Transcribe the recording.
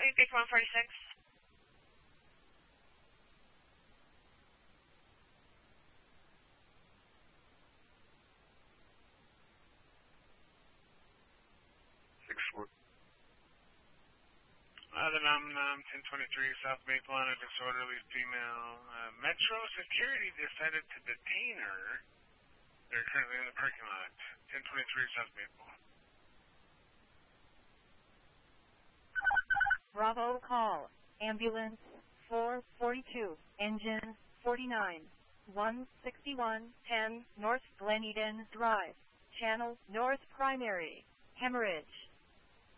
Big 146. The Nom 1023 South Maple on a disorderly female. Metro security decided to detain her. They're currently in the parking lot. 1023 South Maple. Bravo call. Ambulance 442. Engine 49. 16110 North Glen Eden Drive. Channel North Primary. Hemorrhage.